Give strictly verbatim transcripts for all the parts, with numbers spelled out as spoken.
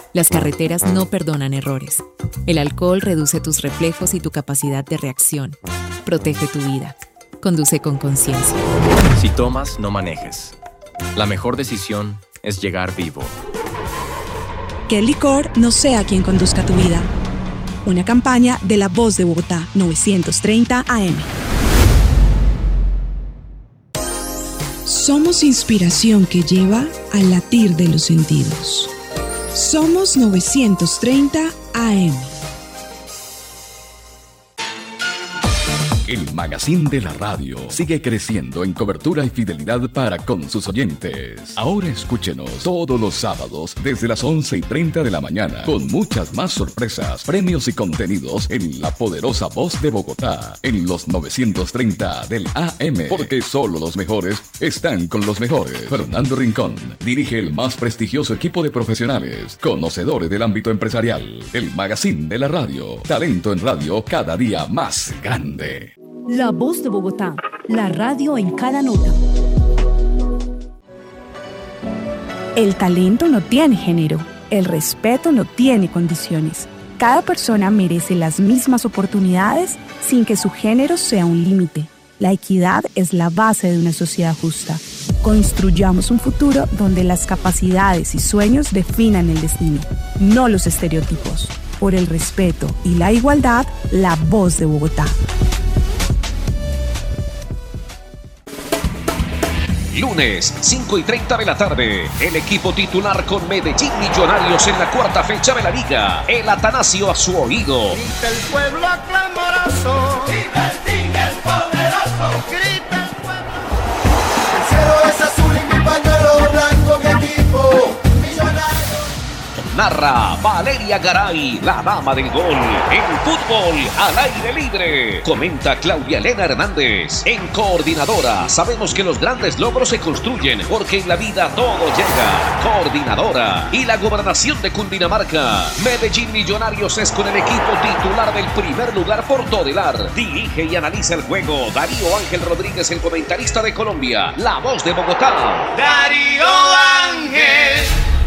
Las carreteras no perdonan errores. El alcohol reduce tus reflejos y tu capacidad de reacción. Protege tu vida. Conduce con conciencia. Si tomas, no manejes. La mejor decisión es llegar vivo. Que el licor no sea quien conduzca tu vida. Una campaña de La Voz de Bogotá, novecientos treinta A M. Somos inspiración que lleva al latir de los sentidos. Somos novecientos treinta A M. El magazine de la radio sigue creciendo en cobertura y fidelidad para con sus oyentes. Ahora escúchenos todos los sábados desde las once y treinta de la mañana con muchas más sorpresas, premios y contenidos en la poderosa Voz de Bogotá en los novecientos treinta del A M, porque solo los mejores están con los mejores. Fernando Rincón dirige el más prestigioso equipo de profesionales, conocedores del ámbito empresarial. El magazine de la radio, talento en radio cada día más grande. La Voz de Bogotá, la radio en cada nota. El talento no tiene género, el respeto no tiene condiciones. Cada persona merece las mismas oportunidades sin que su género sea un límite. La equidad es la base de una sociedad justa. Construyamos un futuro donde las capacidades y sueños definan el destino, no los estereotipos. Por el respeto y la igualdad, La Voz de Bogotá. Lunes, cinco y treinta de la tarde, el equipo titular con Medellín Millonarios en la cuarta fecha de la Liga. El Atanasio a su oído. Grita el pueblo clamoroso. Grita el tigre poderoso. Grita el pueblo. El cielo es azul y mi pañuelo blanco, mi equipo Millonarios. Narra Valeria Garay, la dama del gol. El fútbol al aire libre. Comenta Claudia Elena Hernández. En Coordinadora, sabemos que los grandes logros se construyen porque en la vida todo llega. Coordinadora y la gobernación de Cundinamarca. Medellín Millonarios es con el equipo titular del primer lugar por Todelar. Dirige y analiza el juego Darío Ángel Rodríguez, el comentarista de Colombia. La Voz de Bogotá. Darío Ángel.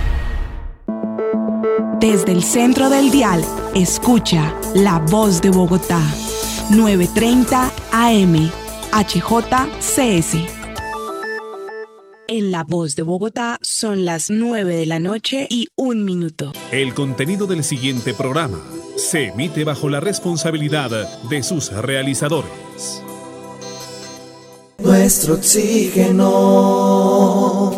Desde el centro del dial, escucha La Voz de Bogotá, novecientos treinta A M, H J C S. En La Voz de Bogotá son las nueve de la noche y un minuto. El contenido del siguiente programa se emite bajo la responsabilidad de sus realizadores. Nuestro oxígeno.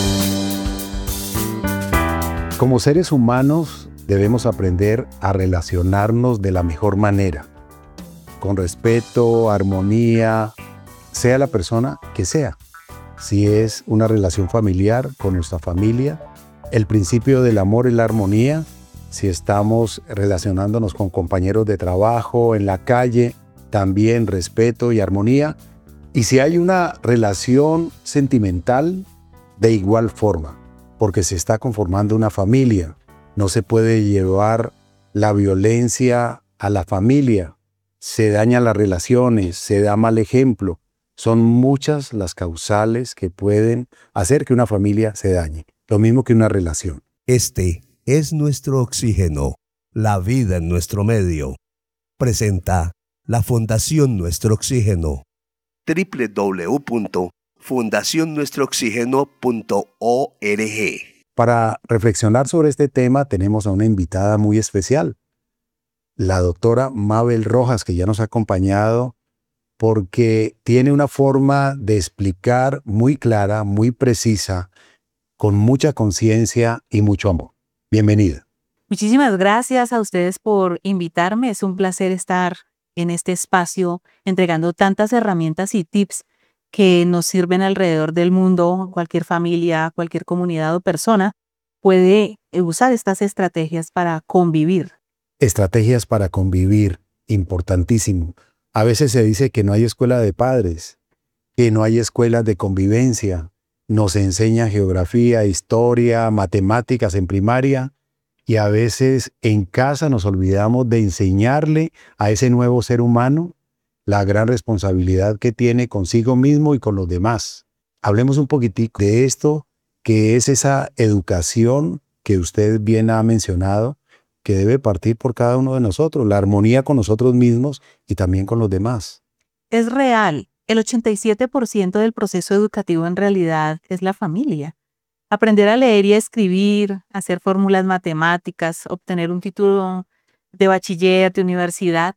Como seres humanos debemos aprender a relacionarnos de la mejor manera, con respeto, armonía, sea la persona que sea. Si es una relación familiar con nuestra familia, el principio del amor y la armonía. Si estamos relacionándonos con compañeros de trabajo, en la calle, también respeto y armonía. Y si hay una relación sentimental, de igual forma. Porque se está conformando una familia. No se puede llevar la violencia a la familia. Se dañan las relaciones, se da mal ejemplo. Son muchas las causales que pueden hacer que una familia se dañe. Lo mismo que una relación. Este es nuestro oxígeno, la vida en nuestro medio. Presenta la Fundación Nuestro Oxígeno. doble u doble u doble u punto fundación nuestro oxígeno punto org. Para reflexionar sobre este tema tenemos a una invitada muy especial, la doctora Mabel Rojas, que ya nos ha acompañado porque tiene una forma de explicar muy clara, muy precisa, con mucha conciencia y mucho amor. Bienvenida. Muchísimas gracias a ustedes por invitarme. Es un placer estar en este espacio entregando tantas herramientas y tips que nos sirven alrededor del mundo. Cualquier familia, cualquier comunidad o persona puede usar estas estrategias para convivir. Estrategias para convivir, importantísimo. A veces se dice que no hay escuela de padres, que no hay escuelas de convivencia. Nos enseñan geografía, historia, matemáticas en primaria y a veces en casa nos olvidamos de enseñarle a ese nuevo ser humano la gran responsabilidad que tiene consigo mismo y con los demás. Hablemos un poquitico de esto, que es esa educación que usted bien ha mencionado, que debe partir por cada uno de nosotros, la armonía con nosotros mismos y también con los demás. Es real. El ochenta y siete por ciento del proceso educativo en realidad es la familia. Aprender a leer y a escribir, hacer fórmulas matemáticas, obtener un título de bachiller, de universidad,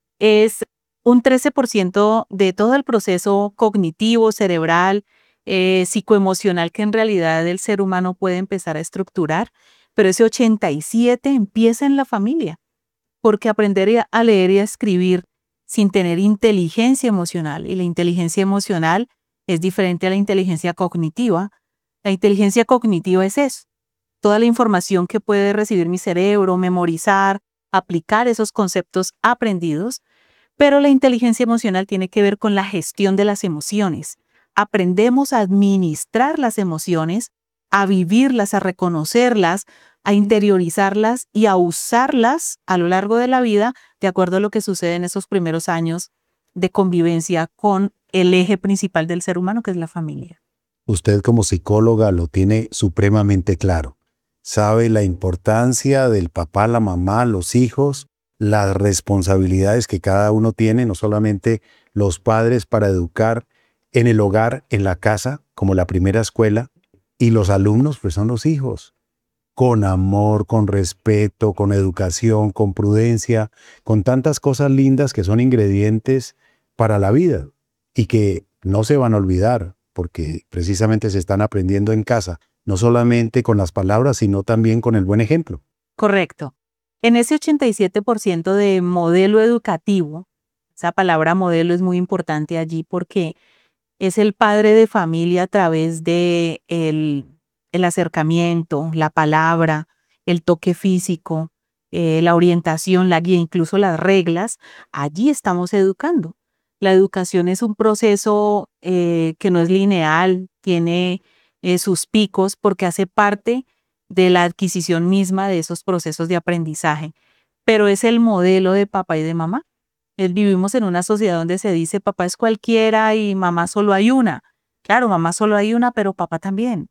es un trece por ciento de todo el proceso cognitivo, cerebral, eh, psicoemocional que en realidad el ser humano puede empezar a estructurar, pero ese ochenta y siete por ciento empieza en la familia, porque aprender a leer y a escribir sin tener inteligencia emocional, y la inteligencia emocional es diferente a la inteligencia cognitiva. La inteligencia cognitiva es eso, toda la información que puede recibir mi cerebro, memorizar, aplicar esos conceptos aprendidos, pero la inteligencia emocional tiene que ver con la gestión de las emociones. Aprendemos a administrar las emociones, a vivirlas, a reconocerlas, a interiorizarlas y a usarlas a lo largo de la vida de acuerdo a lo que sucede en esos primeros años de convivencia con el eje principal del ser humano, que es la familia. Usted como psicóloga lo tiene supremamente claro. Sabe la importancia del papá, la mamá, los hijos, las responsabilidades que cada uno tiene, no solamente los padres para educar en el hogar, en la casa, como la primera escuela, y los alumnos pues son los hijos. Con amor, con respeto, con educación, con prudencia, con tantas cosas lindas que son ingredientes para la vida y que no se van a olvidar porque precisamente se están aprendiendo en casa, no solamente con las palabras, sino también con el buen ejemplo. Correcto. En ese ochenta y siete por ciento de modelo educativo, esa palabra modelo es muy importante allí porque es el padre de familia a través de el el acercamiento, la palabra, el toque físico, eh, la orientación, la guía, incluso las reglas. Allí estamos educando. La educación es un proceso eh, que no es lineal, tiene eh, sus picos porque hace parte de la adquisición misma de esos procesos de aprendizaje, pero es el modelo de papá y de mamá. Es, vivimos en una sociedad donde se dice papá es cualquiera y mamá solo hay una. Claro, mamá solo hay una, pero papá también.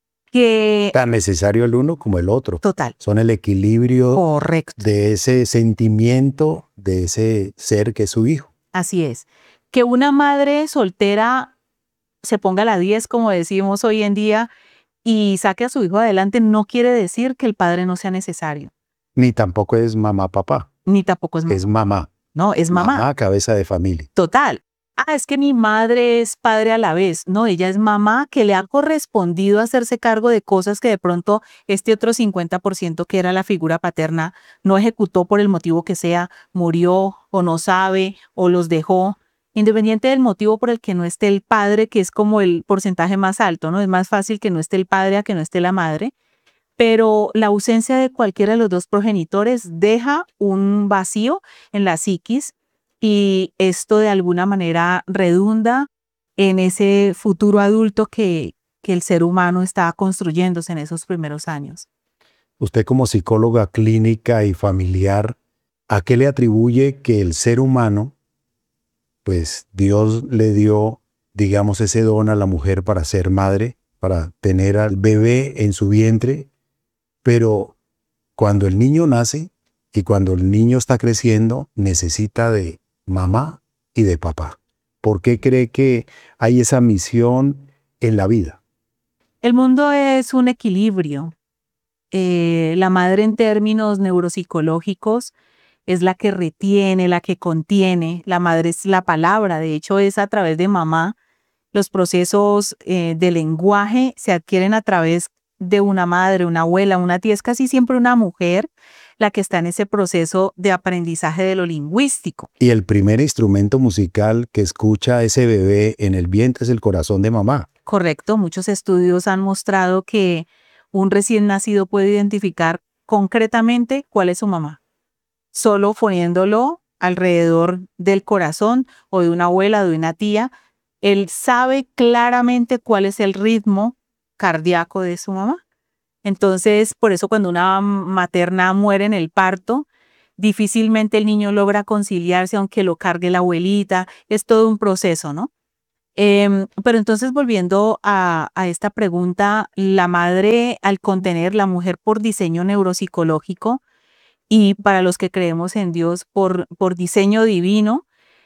Que tan necesario el uno como el otro. Total. Son el equilibrio Correcto. de ese sentimiento, de ese ser que es su hijo. Así es. Que una madre soltera se ponga a la diez, como decimos hoy en día, y saque a su hijo adelante no quiere decir que el padre no sea necesario. Ni tampoco es mamá, papá. Ni tampoco es mamá. Es mamá. No, es mamá. Mamá, cabeza de familia. Total. Ah, es que mi madre es padre a la vez. No, ella es mamá que le ha correspondido hacerse cargo de cosas que de pronto este otro cincuenta por ciento que era la figura paterna no ejecutó por el motivo que sea, murió o no sabe o los dejó. Independiente del motivo por el que no esté el padre, que es como el porcentaje más alto, ¿no? Es más fácil que no esté el padre a que no esté la madre. Pero la ausencia de cualquiera de los dos progenitores deja un vacío en la psiquis. Y esto de alguna manera redunda en ese futuro adulto que, que el ser humano está construyéndose en esos primeros años. Usted como psicóloga clínica y familiar, ¿a qué le atribuye que el ser humano, pues Dios le dio, digamos, ese don a la mujer para ser madre, para tener al bebé en su vientre, pero cuando el niño nace y cuando el niño está creciendo, necesita de mamá y de papá? ¿Por qué cree que hay esa misión en la vida? El mundo es un equilibrio. Eh, la madre en términos neuropsicológicos es la que retiene, la que contiene. La madre es la palabra. De hecho, es a través de mamá. Los procesos eh, de lenguaje se adquieren a través de una madre, una abuela, una tía. Es casi siempre una mujer la que está en ese proceso de aprendizaje de lo lingüístico. Y el primer instrumento musical que escucha a ese bebé en el vientre es el corazón de mamá. Correcto, muchos estudios han mostrado que un recién nacido puede identificar concretamente cuál es su mamá, solo poniéndolo alrededor del corazón o de una abuela, de una tía. Él sabe claramente cuál es el ritmo cardíaco de su mamá. Entonces, por eso cuando una materna muere en el parto, difícilmente el niño logra conciliarse aunque lo cargue la abuelita. Es todo un proceso, ¿no? Eh, pero entonces volviendo a, a esta pregunta, la madre al contener, la mujer por diseño neuropsicológico y para los que creemos en Dios por, por diseño divino,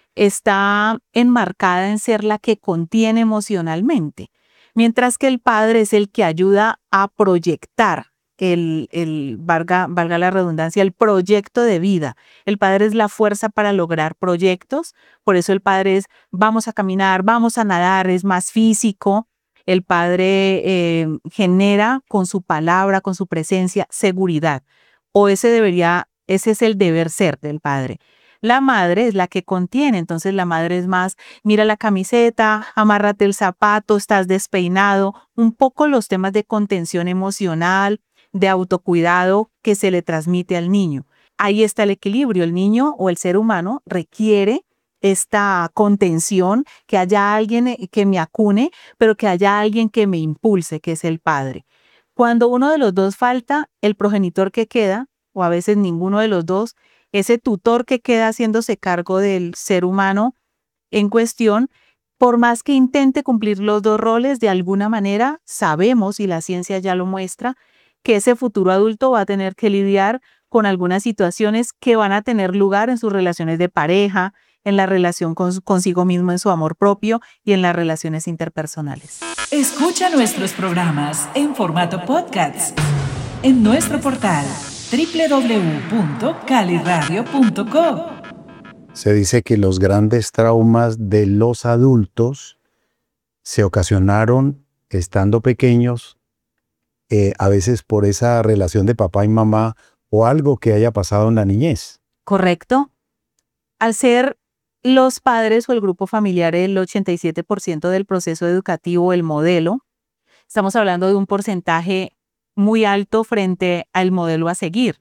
está enmarcada en ser la que contiene emocionalmente, mientras que el padre es el que ayuda a proyectar el, el valga, valga la redundancia, el proyecto de vida. El padre es la fuerza para lograr proyectos, por eso el padre es vamos a caminar, vamos a nadar, es más físico. El padre eh, genera con su palabra, con su presencia, seguridad, o ese debería, ese es el deber ser del padre. La madre es la que contiene, entonces la madre es más, mira la camiseta, amárrate el zapato, estás despeinado, un poco los temas de contención emocional, de autocuidado que se le transmite al niño. Ahí está el equilibrio, el niño o el ser humano requiere esta contención, que haya alguien que me acune, pero que haya alguien que me impulse, que es el padre. Cuando uno de los dos falta, el progenitor que queda, o a veces ninguno de los dos, ese tutor que queda haciéndose cargo del ser humano en cuestión, por más que intente cumplir los dos roles, de alguna manera sabemos, y la ciencia ya lo muestra, que ese futuro adulto va a tener que lidiar con algunas situaciones que van a tener lugar en sus relaciones de pareja, en la relación con, consigo mismo, en su amor propio y en las relaciones interpersonales. Escucha nuestros programas en formato podcast en nuestro portal doble u doble u doble u punto cali radio punto co. Se dice que los grandes traumas de los adultos se ocasionaron estando pequeños, eh, a veces por esa relación de papá y mamá o algo que haya pasado en la niñez. Correcto. Al ser los padres o el grupo familiar el ochenta y siete por ciento del proceso educativo, el modelo, estamos hablando de un porcentaje muy alto frente al modelo a seguir.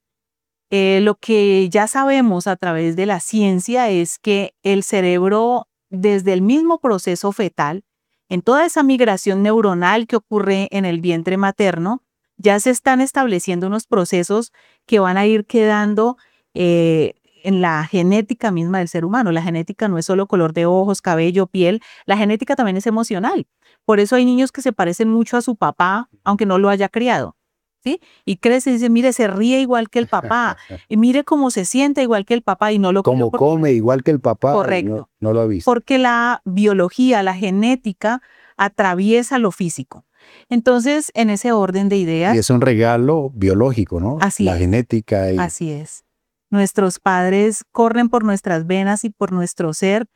Eh, lo que ya sabemos a través de la ciencia es que el cerebro, desde el mismo proceso fetal, en toda esa migración neuronal que ocurre en el vientre materno, ya se están estableciendo unos procesos que van a ir quedando eh, en la genética misma del ser humano. La genética no es solo color de ojos, cabello, piel, la genética también es emocional. Por eso hay niños que se parecen mucho a su papá, aunque no lo haya criado, ¿sí? Y crece y dice, mire, se ríe igual que el papá, y mire cómo se siente igual que el papá, y no lo Como porque... come igual que el papá. Correcto. No, no lo ha visto. Porque la biología, la genética, atraviesa lo físico. Entonces, en ese orden de ideas... Y es un regalo biológico, ¿no? Así la es. genética. Y... Así es. Nuestros padres corren por nuestras venas y por nuestro ser.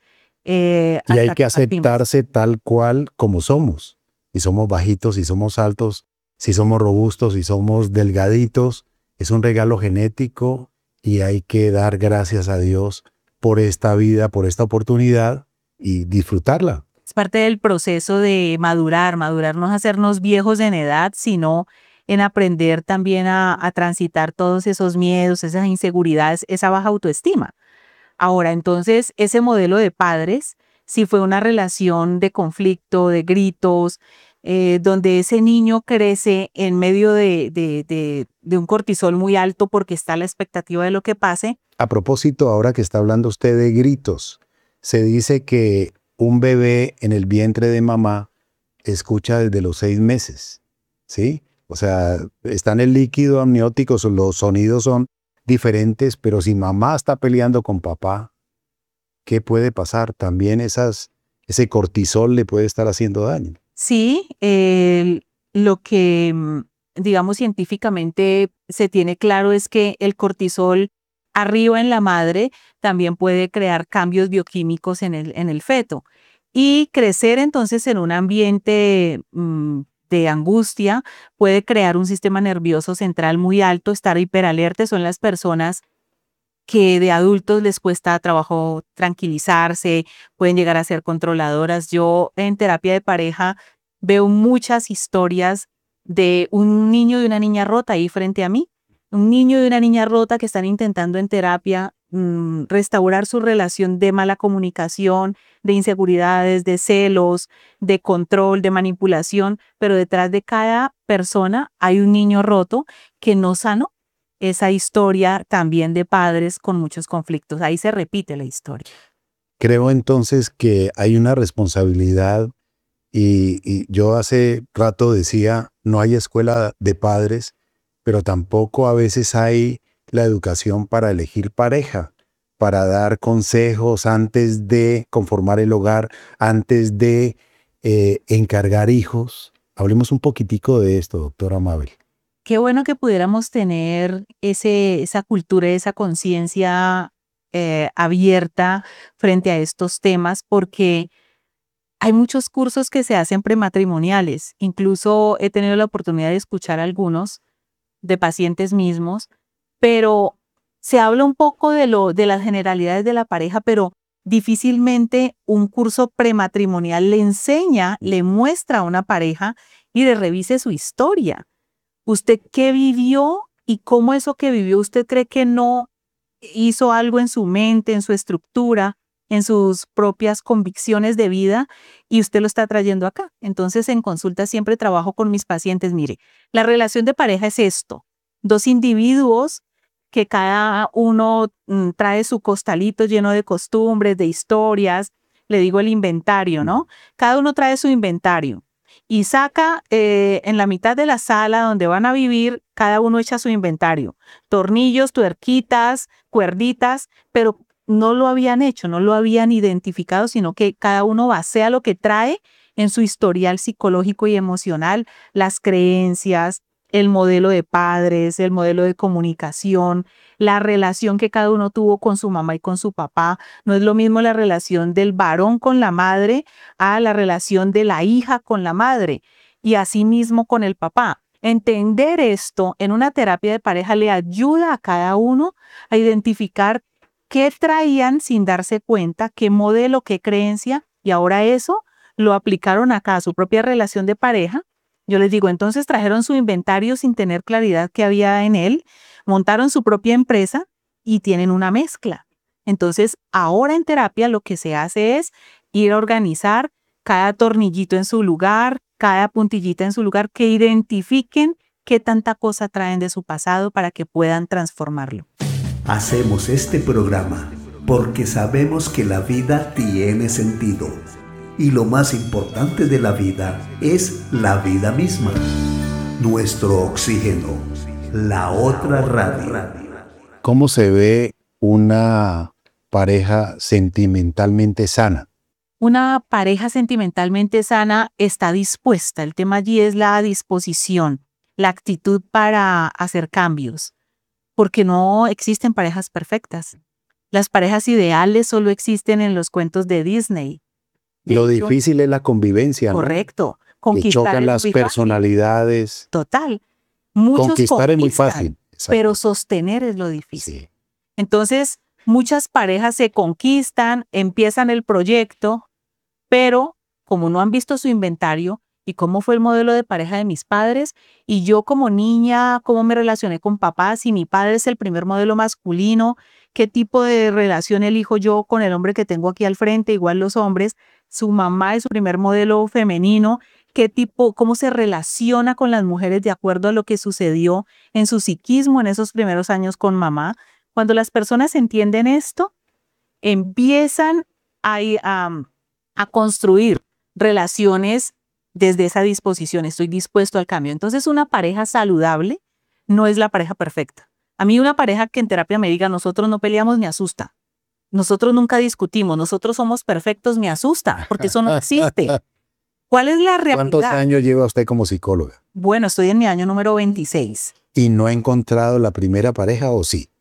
Eh, y hay que aceptarse tal cual como somos. Si somos bajitos, si somos altos, si somos robustos, si somos delgaditos. Es un regalo genético y hay que dar gracias a Dios por esta vida, por esta oportunidad y disfrutarla. Es parte del proceso de madurar, madurar no es hacernos viejos en edad, sino en aprender también a, a transitar todos esos miedos, esas inseguridades, esa baja autoestima. Ahora, entonces, ese modelo de padres, si fue una relación de conflicto, de gritos, eh, donde ese niño crece en medio de, de, de, de un cortisol muy alto porque está a la expectativa de lo que pase. A propósito, ahora que está hablando usted de gritos, se dice que un bebé en el vientre de mamá escucha desde los seis meses, ¿sí? O sea, está en el líquido amniótico, los sonidos son diferentes, pero si mamá está peleando con papá, ¿qué puede pasar? También esas, ese cortisol le puede estar haciendo daño. Sí, eh, lo que, digamos, científicamente se tiene claro es que el cortisol arriba en la madre también puede crear cambios bioquímicos en el, en el feto. Y crecer entonces en un ambiente mmm, de angustia puede crear un sistema nervioso central muy alto, estar hiperalerta. Son las personas que de adultos les cuesta trabajo tranquilizarse, pueden llegar a ser controladoras. Yo en terapia de pareja veo muchas historias de un niño y una niña rota ahí frente a mí. Un niño y una niña rota que están intentando en terapia mmm, restaurar su relación de mala comunicación, de inseguridades, de celos, de control, de manipulación, pero detrás de cada persona hay un niño roto que no sanó esa historia también de padres con muchos conflictos. Ahí se repite la historia. Creo entonces que hay una responsabilidad y, y yo hace rato decía, no hay escuela de padres, pero tampoco a veces hay la educación para elegir pareja, para dar consejos antes de conformar el hogar, antes de eh, encargar hijos. Hablemos un poquitico de esto, doctora Mabel. Qué bueno que pudiéramos tener ese, esa cultura, esa conciencia eh, abierta frente a estos temas, porque hay muchos cursos que se hacen prematrimoniales. Incluso he tenido la oportunidad de escuchar algunos de pacientes mismos, pero se habla un poco de, lo, de las generalidades de la pareja, pero difícilmente un curso prematrimonial le enseña, le muestra a una pareja y le revise su historia. ¿Usted qué vivió y cómo eso que vivió usted cree que no hizo algo en su mente, en su estructura, en sus propias convicciones de vida y usted lo está trayendo acá? Entonces, en consulta siempre trabajo con mis pacientes. Mire, la relación de pareja es esto. Dos individuos que cada uno mm, trae su costalito lleno de costumbres, de historias. Le digo el inventario, ¿no? Cada uno trae su inventario. Y saca eh, en la mitad de la sala donde van a vivir, cada uno echa su inventario. Tornillos, tuerquitas, cuerditas, pero no lo habían hecho, no lo habían identificado, sino que cada uno basea lo que trae en su historial psicológico y emocional, las creencias, el modelo de padres, el modelo de comunicación, la relación que cada uno tuvo con su mamá y con su papá. No es lo mismo la relación del varón con la madre a la relación de la hija con la madre y asimismo con el papá. Entender esto en una terapia de pareja le ayuda a cada uno a identificar qué traían sin darse cuenta, qué modelo, qué creencia, y ahora eso lo aplicaron acá a su propia relación de pareja. Yo les digo, entonces trajeron su inventario sin tener claridad qué había en él, montaron su propia empresa y tienen una mezcla. Entonces, ahora en terapia lo que se hace es ir a organizar cada tornillito en su lugar, cada puntillita en su lugar, que identifiquen qué tanta cosa traen de su pasado para que puedan transformarlo. Hacemos este programa porque sabemos que la vida tiene sentido. Y lo más importante de la vida es la vida misma. Nuestro oxígeno, la otra radio. ¿Cómo se ve una pareja sentimentalmente sana? Una pareja sentimentalmente sana está dispuesta. El tema allí es la disposición, la actitud para hacer cambios, porque no existen parejas perfectas. Las parejas ideales solo existen en los cuentos de Disney. Lo difícil es la convivencia, ¿no? Correcto. Que chocan las personalidades. Total. Muchos Conquistar es muy fácil. Exacto. Pero sostener es lo difícil. Sí. Entonces, muchas parejas se conquistan, empiezan el proyecto, pero como no han visto su inventario y cómo fue el modelo de pareja de mis padres, y yo como niña, cómo me relacioné con papá, si mi padre es el primer modelo masculino, qué tipo de relación elijo yo con el hombre que tengo aquí al frente, igual los hombres, su mamá es su primer modelo femenino, qué tipo, cómo se relaciona con las mujeres de acuerdo a lo que sucedió en su psiquismo en esos primeros años con mamá. Cuando las personas entienden esto, empiezan a, a, a construir relaciones desde esa disposición. Estoy dispuesto al cambio. Entonces, una pareja saludable no es la pareja perfecta. A mí una pareja que en terapia me diga, nosotros no peleamos, me asusta. Nosotros nunca discutimos, nosotros somos perfectos, me asusta, porque eso no existe. ¿Cuál es la realidad? ¿Cuántos años lleva usted como psicóloga? Bueno, estoy en mi año número veintiséis. ¿Y no ha encontrado la primera pareja o sí?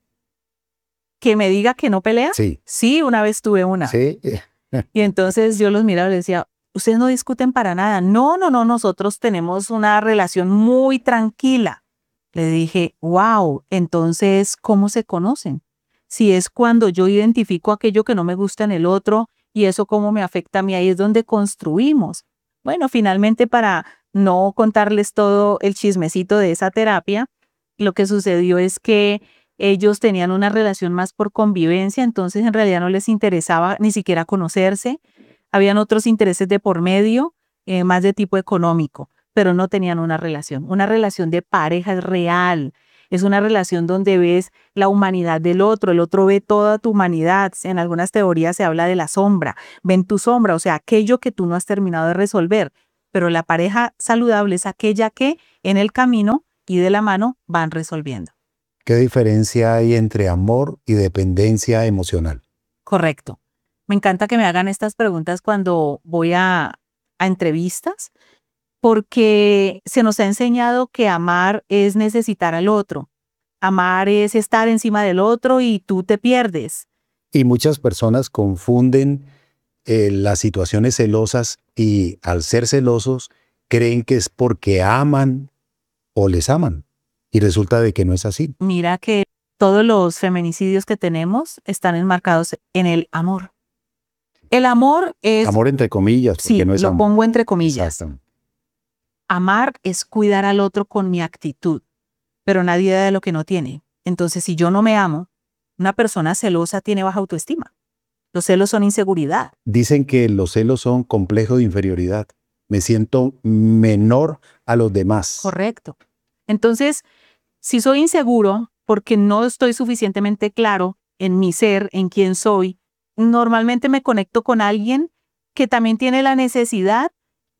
¿Que me diga que no pelea? Sí. Sí, una vez tuve una. Sí. Y entonces yo los miraba y les decía, ustedes no discuten para nada. No, no, no, nosotros tenemos una relación muy tranquila. Le dije, wow, entonces, ¿cómo se conocen? Si es cuando yo identifico aquello que no me gusta en el otro y eso cómo me afecta a mí, ahí es donde construimos. Bueno, finalmente, para no contarles todo el chismecito de esa terapia, lo que sucedió es que ellos tenían una relación más por convivencia, entonces en realidad no les interesaba ni siquiera conocerse. Habían otros intereses de por medio, eh, más de tipo económico, pero no tenían una relación. Una relación de pareja es real, Es una relación donde ves la humanidad del otro, el otro ve toda tu humanidad. En algunas teorías se habla de la sombra, ven tu sombra, o sea, aquello que tú no has terminado de resolver. Pero la pareja saludable es aquella que en el camino y de la mano van resolviendo. ¿Qué diferencia hay entre amor y dependencia emocional? Correcto. Me encanta que me hagan estas preguntas cuando voy a, a entrevistas, porque se nos ha enseñado que amar es necesitar al otro. Amar es estar encima del otro y tú te pierdes. Y muchas personas confunden eh, las situaciones celosas y al ser celosos creen que es porque aman o les aman. Y resulta de que no es así. Mira que todos los feminicidios que tenemos están enmarcados en el amor. El amor es... Amor entre comillas, porque sí, no es lo amor. pongo entre comillas. Exacto. Amar es cuidar al otro con mi actitud, pero nadie da de lo que no tiene. Entonces, si yo no me amo, una persona celosa tiene baja autoestima. Los celos son inseguridad. Dicen que los celos son complejo de inferioridad. Me siento menor a los demás. Correcto. Entonces, si soy inseguro porque no estoy suficientemente claro en mi ser, en quién soy, normalmente me conecto con alguien que también tiene la necesidad,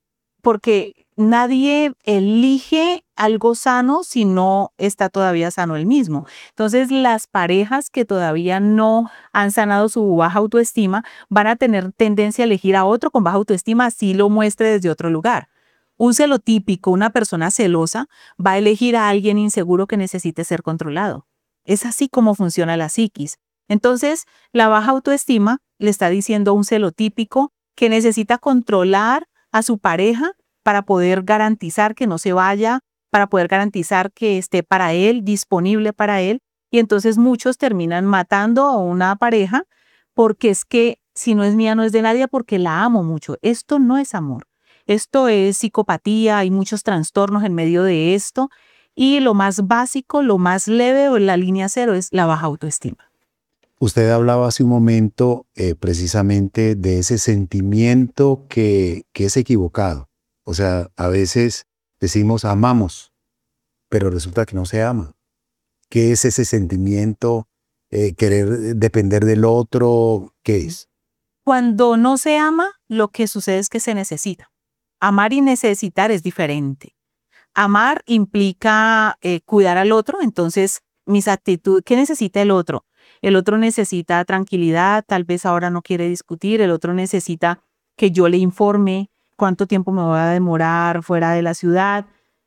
porque nadie elige algo sano si no está todavía sano él mismo. Entonces, las parejas que todavía no han sanado su baja autoestima van a tener tendencia a elegir a otro con baja autoestima, así lo muestre desde otro lugar. Un celotípico, una persona celosa, va a elegir a alguien inseguro que necesite ser controlado. Es así como funciona la psiquis. Entonces, la baja autoestima le está diciendo a un celotípico que necesita controlar a su pareja para poder garantizar que no se vaya, para poder garantizar que esté para él, disponible para él. Y entonces muchos terminan matando a una pareja porque es que si no es mía, no es de nadie, porque la amo mucho. Esto no es amor. Esto es psicopatía, hay muchos trastornos en medio de esto. Y lo más básico, lo más leve o la línea cero es la baja autoestima. Usted hablaba hace un momento eh, precisamente de ese sentimiento que, que es equivocado. O sea, a veces decimos amamos, pero resulta que no se ama. ¿Qué es ese sentimiento? Eh, ¿Querer depender del otro? ¿Qué es? Cuando no se ama, lo que sucede es que se necesita. Amar y necesitar es diferente. Amar implica eh, cuidar al otro, entonces mis actitudes, ¿qué necesita el otro? El otro necesita tranquilidad, tal vez ahora no quiere discutir, el otro necesita que yo le informe cuánto tiempo me voy a demorar fuera de la ciudad.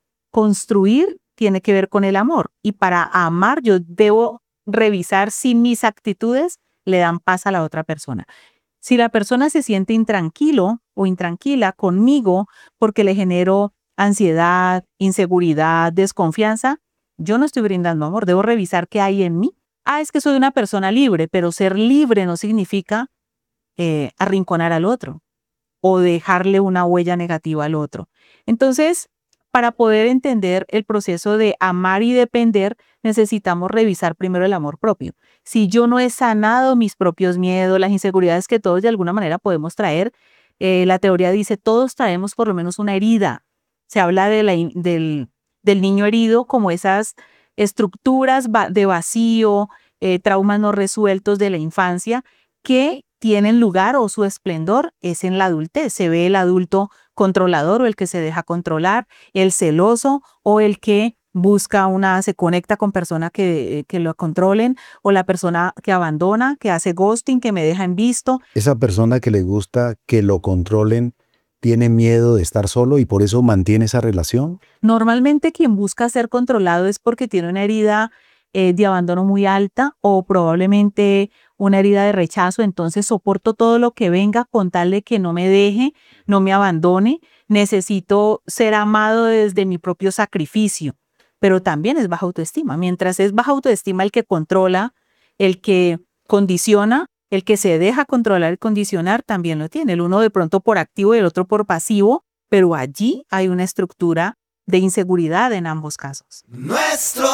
Construir tiene que ver con el amor y para amar yo debo revisar si mis actitudes le dan paz a la otra persona. Si la persona se siente intranquilo o intranquila conmigo porque le genero ansiedad, inseguridad, desconfianza, yo no estoy brindando amor, debo revisar qué hay en mí. Ah, es que soy una persona libre, pero ser libre no significa eh, arrinconar al otro o dejarle una huella negativa al otro. Entonces, para poder entender el proceso de amar y depender, necesitamos revisar primero el amor propio. Si yo no he sanado mis propios miedos, las inseguridades que todos de alguna manera podemos traer, eh, la teoría dice todos traemos por lo menos una herida. Se habla de la, del, del niño herido como esas estructuras de vacío, eh, traumas no resueltos de la infancia que tienen lugar o su esplendor es en la adultez. Se ve el adulto controlador o el que se deja controlar, el celoso o el que busca una, se conecta con personas que, que lo controlen o la persona que abandona, que hace ghosting, que me deja en visto. Esa persona que le gusta que lo controlen tiene miedo de estar solo y por eso mantiene esa relación. Normalmente quien busca ser controlado es porque tiene una herida eh, de abandono muy alta o probablemente una herida de rechazo, entonces soporto todo lo que venga con tal de que no me deje, no me abandone. Necesito ser amado desde mi propio sacrificio, pero también es baja autoestima. Mientras es baja autoestima el que controla, el que condiciona, el que se deja controlar y condicionar también lo tiene. El uno de pronto por activo y el otro por pasivo, pero allí hay una estructura de inseguridad en ambos casos. Nuestro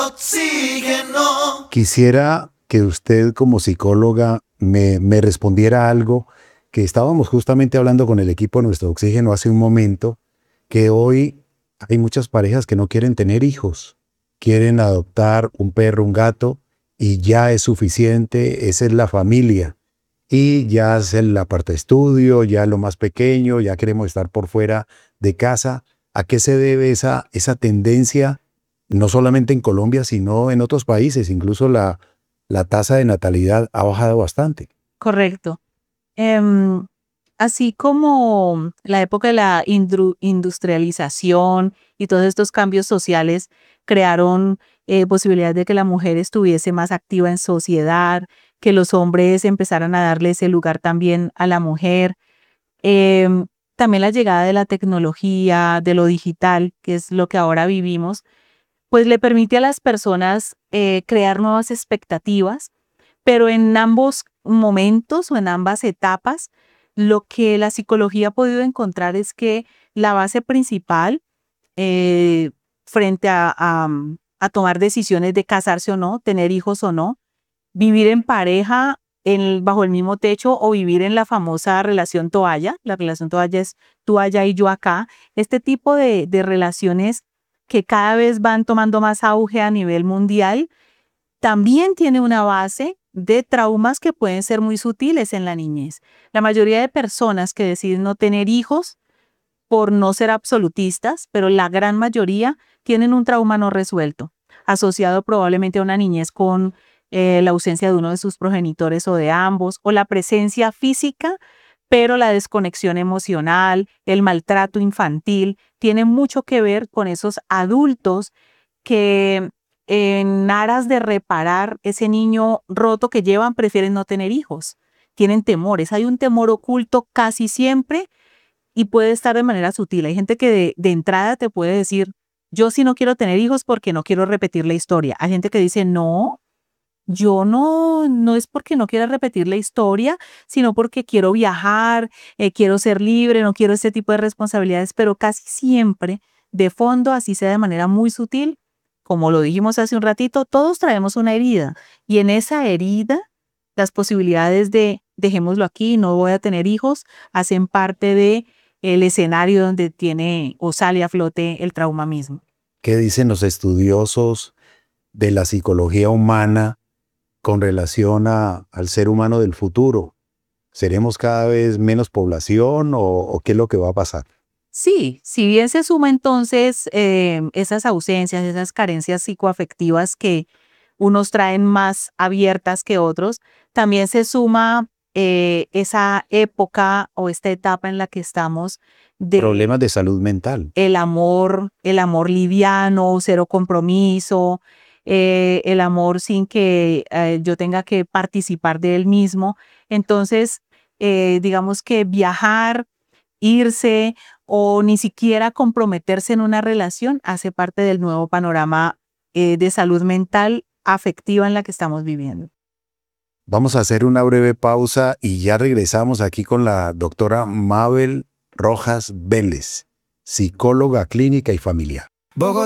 oxígeno. Quisiera que usted como psicóloga me, me respondiera algo que estábamos justamente hablando con el equipo de Nuestro Oxígeno hace un momento, que hoy hay muchas parejas que no quieren tener hijos quieren adoptar un perro, un gato, y ya es suficiente, esa es la familia. Y ya es la parte de estudio, ya lo más pequeño, ya queremos estar por fuera de casa. ¿A qué se debe esa, esa tendencia, no solamente en Colombia, sino en otros países? Incluso la, la tasa de natalidad ha bajado bastante. Correcto. Um, así como la época de la indru- industrialización y todos estos cambios sociales crearon eh, posibilidades de que la mujer estuviese más activa en sociedad, que los hombres empezaran a darle ese lugar también a la mujer. Eh, también la llegada de la tecnología, de lo digital, que es lo que ahora vivimos, pues le permite a las personas eh, crear nuevas expectativas, pero en ambos momentos o en ambas etapas, lo que la psicología ha podido encontrar es que la base principal eh, frente a, a, a tomar decisiones de casarse o no, tener hijos o no, vivir en pareja en, bajo el mismo techo o vivir en la famosa relación toalla. La relación toalla es tú allá y yo acá. Este tipo de, de relaciones que cada vez van tomando más auge a nivel mundial, también tiene una base de traumas que pueden ser muy sutiles en la niñez. La mayoría de personas que deciden no tener hijos, por no ser absolutistas, pero la gran mayoría tienen un trauma no resuelto, asociado probablemente a una niñez con eh, la ausencia de uno de sus progenitores o de ambos, o la presencia física, pero la desconexión emocional, el maltrato infantil, tiene mucho que ver con esos adultos que en aras de reparar ese niño roto que llevan, prefieren no tener hijos. Tienen temores. Hay un temor oculto casi siempre y puede estar de manera sutil. Hay gente que de, de entrada te puede decir, yo sí no quiero tener hijos porque no quiero repetir la historia. Hay gente que dice, no, yo no, no es porque no quiera repetir la historia, sino porque quiero viajar, eh, quiero ser libre, no quiero ese tipo de responsabilidades, pero casi siempre, de fondo, así sea de manera muy sutil, como lo dijimos hace un ratito, todos traemos una herida y en esa herida las posibilidades de dejémoslo aquí, no voy a tener hijos, hacen parte de el escenario donde tiene o sale a flote el trauma mismo. ¿Qué dicen los estudiosos de la psicología humana con relación a, al ser humano del futuro? ¿Seremos cada vez menos población o, o qué es lo que va a pasar? Sí, si bien se suma entonces eh, esas ausencias, esas carencias psicoafectivas que unos traen más abiertas que otros, también se suma eh, esa época o esta etapa en la que estamos de problemas de salud mental. El amor, el amor liviano, cero compromiso, eh, el amor sin que eh, yo tenga que participar de él mismo. Entonces, eh, digamos que viajar, irse o ni siquiera comprometerse en una relación hace parte del nuevo panorama eh, de salud mental afectiva en la que estamos viviendo. Vamos a hacer una breve pausa y ya regresamos aquí con la doctora Mabel Rojas Vélez, psicóloga clínica y familiar. Bogotá.